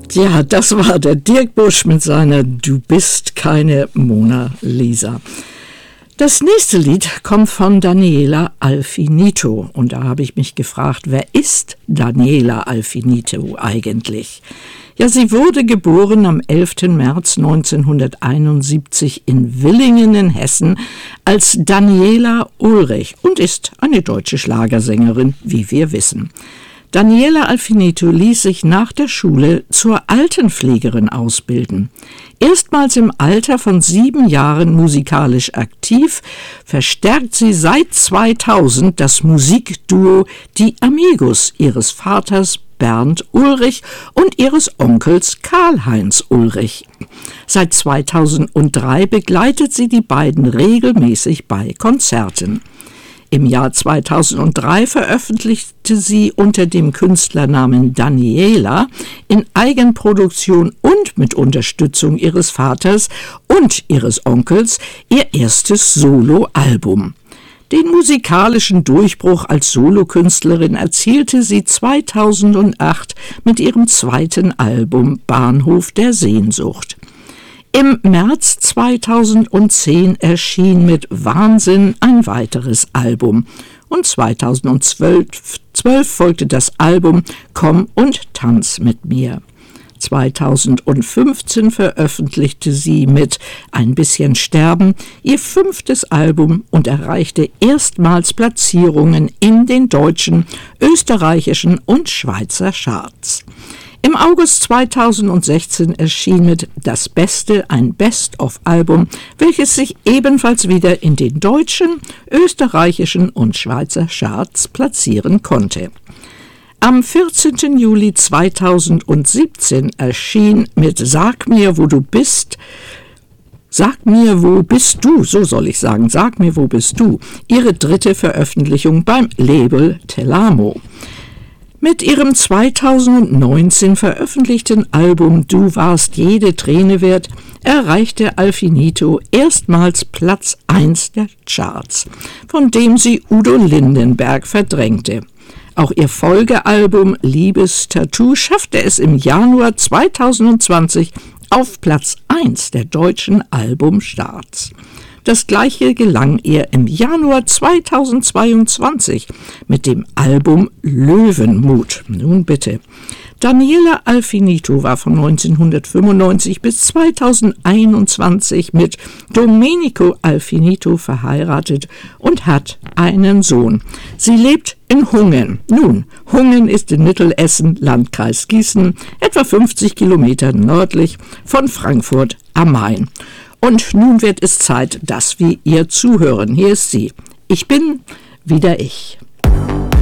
Ja, das war der Dirk Busch mit seiner Du bist keine Mona Lisa. Das nächste Lied kommt von Daniela Alfinito und da habe ich mich gefragt, wer ist Daniela Alfinito eigentlich? Ja, sie wurde geboren am 11. März 1971 in Villingen in Hessen als Daniela Ulrich und ist eine deutsche Schlagersängerin, wie wir wissen. Daniela Alfinito ließ sich nach der Schule zur Altenpflegerin ausbilden. Erstmals im Alter von 7 Jahren musikalisch aktiv, verstärkt sie seit 2000 das Musikduo Die Amigos ihres Vaters Bernd Ulrich und ihres Onkels Karl-Heinz Ulrich. Seit 2003 begleitet sie die beiden regelmäßig bei Konzerten. Im Jahr 2003 veröffentlichte sie unter dem Künstlernamen Daniela in Eigenproduktion und mit Unterstützung ihres Vaters und ihres Onkels ihr erstes Soloalbum. Den musikalischen Durchbruch als Solokünstlerin erzielte sie 2008 mit ihrem zweiten Album Bahnhof der Sehnsucht. Im März 2010 erschien mit Wahnsinn ein weiteres Album und 2012 folgte das Album Komm und tanz mit mir. 2015 veröffentlichte sie mit Ein bisschen sterben ihr 5. Album und erreichte erstmals Platzierungen in den deutschen, österreichischen und Schweizer Charts. Im August 2016 erschien mit Das Beste ein Best-of-Album, welches sich ebenfalls wieder in den deutschen, österreichischen und Schweizer Charts platzieren konnte. Am 14. Juli 2017 erschien mit Sag mir, wo du bist, Sag mir, wo bist du, so soll ich sagen, Sag mir, wo bist du, ihre 3. Veröffentlichung beim Label Telamo. Mit ihrem 2019 veröffentlichten Album Du warst jede Träne wert erreichte Alfinito erstmals Platz 1 der Charts, von dem sie Udo Lindenberg verdrängte. Auch ihr Folgealbum Liebestattoo schaffte es im Januar 2020 auf Platz 1 der deutschen Albumcharts. Das gleiche gelang ihr im Januar 2022 mit dem Album Löwenmut. Nun bitte. Daniela Alfinito war von 1995 bis 2021 mit Domenico Alfinito verheiratet und hat einen Sohn. Sie lebt in Hungen. Nun, Hungen ist in Mittelessen, Landkreis Gießen, etwa 50 Kilometer nördlich von Frankfurt am Main. Und nun wird es Zeit, dass wir ihr zuhören. Hier ist sie. Ich bin wieder ich.